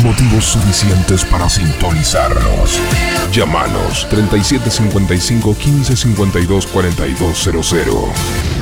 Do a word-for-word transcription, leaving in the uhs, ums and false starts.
Motivos suficientes para sintonizarnos. Llámanos treinta y siete cincuenta y cinco, quince cincuenta y dos, cuarenta y dos cero cero.